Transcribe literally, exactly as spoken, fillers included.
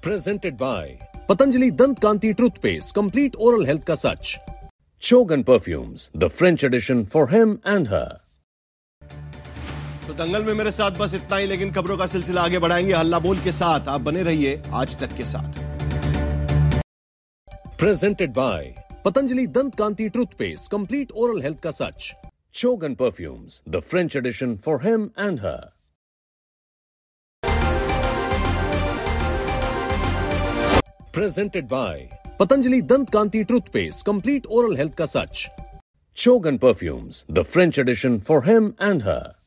Presented by Patanjali Dant Kanti Toothpaste, complete oral health ka sach. Chogan Perfumes, the French edition for him and her. तो दंगल में मेरे साथ बस इतना ही, लेकिन खबरों का सिलसिला आगे बढ़ाएंगे हल्ला बोल के साथ। आप बने रहिए आज तक के साथ। Presented by Patanjali Dant Kanti Toothpaste, complete oral health ka sach. Chogan Perfumes, the French edition for him and her. Presented by Patanjali Dant Kanti Toothpaste, complete oral health ka sach. Chogan Perfumes, the French edition for him and her.